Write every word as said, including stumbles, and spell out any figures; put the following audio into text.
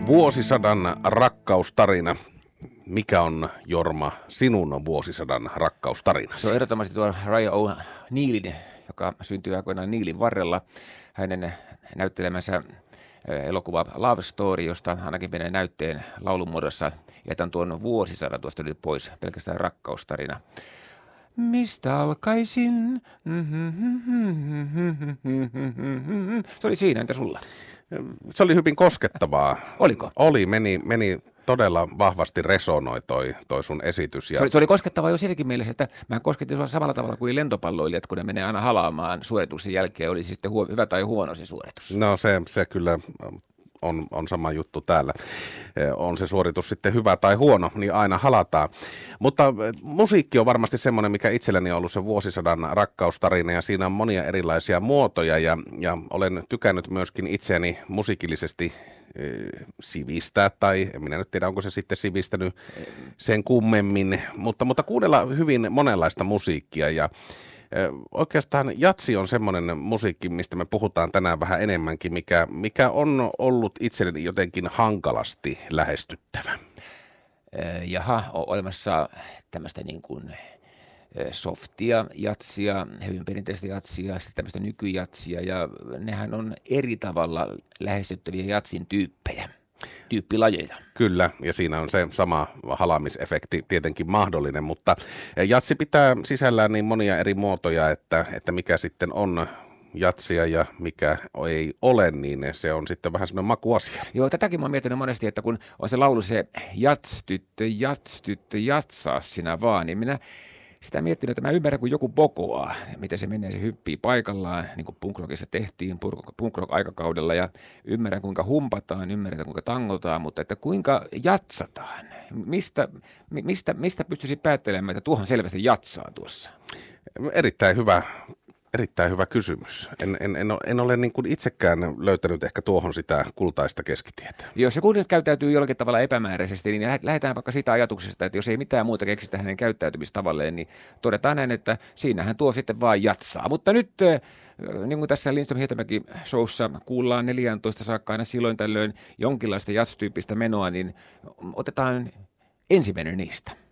Vuosisadan rakkaustarina. Mikä on, Jorma, sinun vuosisadan rakkaustarinasi? Se on ehdottomasti tuo Ryan O'Neillin, joka syntyi aikoinaan Niilin varrella. Hänen näyttelemänsä elokuva Love Story, josta ainakin menee näytteen laulun muodossa. Jätän tuon vuosisadan tuosta nyt pois, pelkästään rakkaustarina. Mistä alkaisin? Se oli siinä, entä sulla? Se oli hyvin koskettavaa. Oliko? Oli, meni, meni todella vahvasti resonoi toi, toi sun esitys. Ja... Se, oli, se oli koskettavaa jo siitäkin mielessä, että mä kosketin sua samalla tavalla kuin lentopalloilijat, kun ne menee aina halaamaan suorituksen jälkeen, oli sitten huo, hyvä tai huono se suoritus. No se, se kyllä on, on sama juttu täällä. On se suoritus sitten hyvä tai huono, niin aina halataan. Mutta musiikki on varmasti semmoinen, mikä itselläni on ollut se vuosisadan rakkaustarina, ja siinä on monia erilaisia muotoja, ja, ja olen tykännyt myöskin itseäni musiikillisesti sivistää, tai en minä nyt tiedä, onko se sitten sivistänyt sen kummemmin, mutta, mutta kuunnella hyvin monenlaista musiikkia, ja oikeastaan jatsi on semmoinen musiikki, mistä me puhutaan tänään vähän enemmänkin, mikä, mikä on ollut itselleni jotenkin hankalasti lähestyttävä. Jaha, on olemassa tämmöistä niin kuin softia jatsia, hyvin perinteistä jatsia, sitten tämmöistä nykyjatsia, ja nehän on eri tavalla lähestyttäviä jatsin tyyppejä, tyyppilajeja. Kyllä, ja siinä on se sama halaamisefekti tietenkin mahdollinen, mutta jatsi pitää sisällään niin monia eri muotoja, että, että mikä sitten on jatsia ja mikä ei ole, niin se on sitten vähän semmoinen makuasia. Joo, tätäkin mä oon miettinyt monesti, että kun on se laulu se jats tyttö, jats tyttö, jatsaa sinä vaan, niin minä sitä miettinyt, että mä ymmärrän, kun joku bokoaa, miten se menee, se hyppii paikallaan, niin kuin punkrockissa tehtiin punkrock-aikakaudella, ja ymmärrän, kuinka humpataan, ymmärrän, kuinka tangotaan, mutta että kuinka jatsataan, mistä, mistä, mistä pystyisi päättelemään, että tuohon selvästi jatsaa tuossa? Erittäin hyvä. Erittäin hyvä kysymys. En, en, en, en ole niin kuin itsekään löytänyt ehkä tuohon sitä kultaista keskitietä. Jos se kuulijat käyttäytyy jollakin tavalla epämääräisesti, niin lähdetään vaikka siitä ajatuksesta, että jos ei mitään muuta keksitä hänen käyttäytymistavalleen, niin todetaan näin, että siinähän tuo sitten vaan jatsaa. Mutta nyt, niin kuin tässä Lindström Hietamäki showssa kuullaan neljätoista saakka aina silloin tällöin jonkinlaista jats-tyyppistä menoa, niin otetaan ensimmäinen niistä.